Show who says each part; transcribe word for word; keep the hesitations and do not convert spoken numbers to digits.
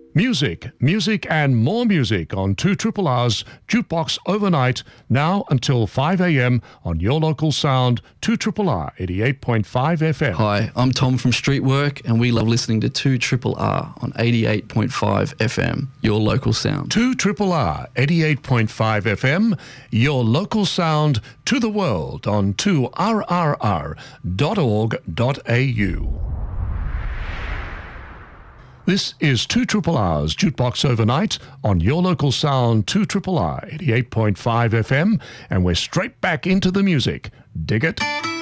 Speaker 1: Music, music and more music on two Triple R's Jukebox Overnight, now until five a.m. on your local sound, two Triple R eighty-eight point five F M.
Speaker 2: Hi, I'm Tom from Streetwork, and we love listening to two Triple R on eighty-eight point five F M, your local sound.
Speaker 1: two Triple R eighty-eight point five F M, your local sound to the world on two R R R dot org dot A U. This is two Triple R's Jukebox Overnight on your local sound, two Triple R eighty-eight point five F M, and we're straight back into the music. Dig it?